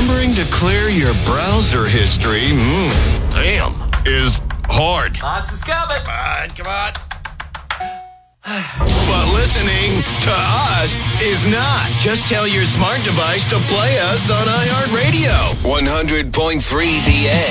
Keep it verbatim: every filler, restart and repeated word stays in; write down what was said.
remembering to clear your browser history, mm, damn, is hard. Lots is coming. Come on, come on. But listening to us is not. Just tell your smart device to play us on iHeartRadio. one hundred point three The Edge.